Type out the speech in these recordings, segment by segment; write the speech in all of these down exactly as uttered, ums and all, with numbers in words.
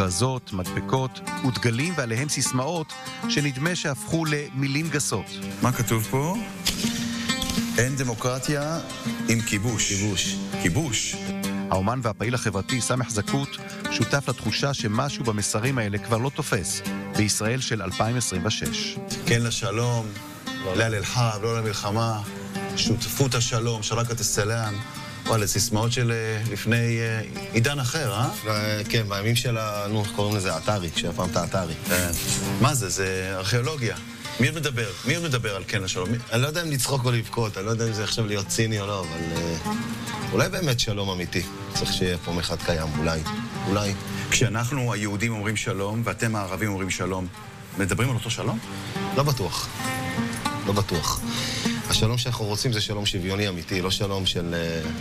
כרזות, מדבקות ודגלים ועליהם סיסמאות שנדמה שהפכו למילים גסות. מה כתוב פה? אין דמוקרטיה עם כיבוש. כיבוש. כיבוש. האומן והפעיל החברתי סמח זקות שותף לתחושה שמשהו במסרים האלה כבר לא תופס בישראל של אלפיים עשרים ושש. כן לשלום, לא ללחב, לא למלחמה, שותפות השלום, שרקת הסלאם. וואלה, סיסמאות של לפני עידן אחר, אה? כן, בימים של, נו, קוראים לזה אתרי, כשהפעם את האתרי. מה זה? זה ארכיאולוגיה. מי עוד מדבר? מי עוד מדבר על כן לשלום? אני לא יודע אם לצחוק או לבכות, אני לא יודע אם זה עכשיו להיות ציני או לא, אבל אולי באמת שלום אמיתי. צריך שיהיה פה אחד קיים, אולי. אולי. כשאנחנו היהודים אומרים שלום, ואתם הערבים אומרים שלום, מדברים על אותו שלום? לא בטוח. לא בטוח. השלום שאנחנו רוצים זה שלום שוויוני אמיתי, לא שלום של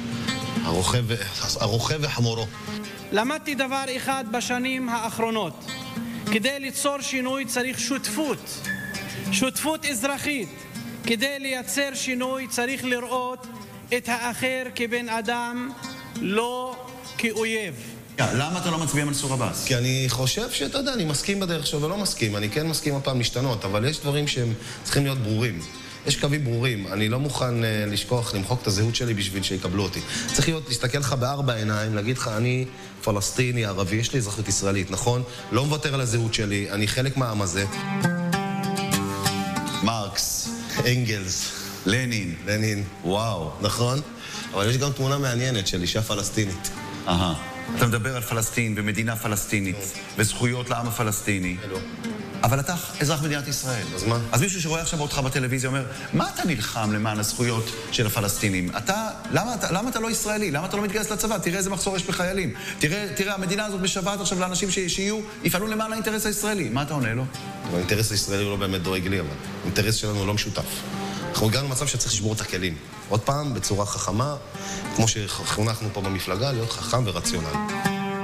הרוכב וחמורו. למדתי דבר אחד בשנים האחרונות. כדי ליצור שינוי צריך שותפות. שותפות אזרחית. כדי לייצר שינוי צריך לראות את האחר כבן אדם, לא כאויב. למה אתה לא מצביע מנסור עבאס? כי אני חושב שאתה יודע, אני מסכים בדרך שלו ולא מסכים. אני כן מסכים הפעם להשתנות, אבל יש דברים שהם צריכים להיות ברורים. יש קווים ברורים. אני לא מוכן uh, לשכוח, למחוק את הזהות שלי בשביל שיקבלו אותי. צריך להיות, להסתכל לך בארבע עיניים, להגיד לך, אני פלסטיני, ערבי, יש לי אזרחות ישראלית, נכון? לא מוותר על הזהות שלי, אני חלק מהעם הזה. מרקס, אנגלס, לנין. לנין. וואו. נכון? אבל יש גם תמונה מעניינת של אישה פלסטינית. אהה. אתה מדבר על פלסטין ומדינה פלסטינית וזכויות לעם הפלסטיני. אבל אתה אזרח מדינת ישראל. אז מה? אז מישהו שרואה עכשיו אותך בטלוויזיה אומר, מה אתה נלחם למען הזכויות של הפלסטינים? אתה, למה, אתה, למה אתה לא ישראלי? למה אתה לא מתגייס לצבא? תראה איזה מחסור יש בחיילים. תראה, תראה, המדינה הזאת משוועת עכשיו לאנשים ש, שיהיו, יפעלו למען האינטרס הישראלי. מה אתה עונה לו? האינטרס הישראלי הוא לא באמת דואג לי, אבל האינטרס שלנו לא משותף. אנחנו הגענו למצב שצריך לשבור את הכלים. עוד פעם, בצורה חכמה, כמו שחונכנו פה במפלגה, להיות חכם ורציונלי.